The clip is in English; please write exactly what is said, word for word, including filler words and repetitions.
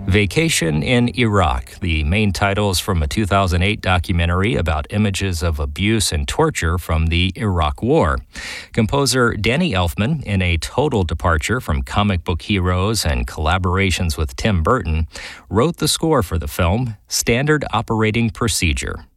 Vacation in Iraq. The main title is from a two thousand eight documentary about images of abuse and torture from the Iraq War. Composer Danny Elfman, in a total departure from comic book heroes and collaborations with Tim Burton, wrote the score for the film Standard Operating Procedure.